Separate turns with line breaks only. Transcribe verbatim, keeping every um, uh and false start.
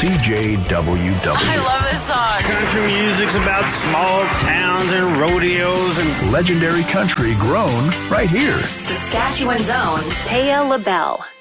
C J W W.
I love this song.
Country music's about small towns and rodeos and
legendary country grown right here.
Saskatchewan's own Taya LaBelle.